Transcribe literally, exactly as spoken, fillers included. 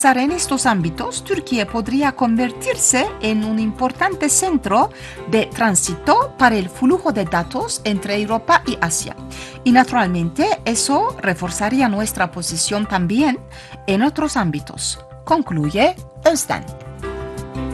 En estos ámbitos, Turquía podría convertirse en un importante centro de tránsito para el flujo de datos entre Europa y Asia. Y naturalmente eso reforzaría nuestra posición también en otros ámbitos, concluye Özden.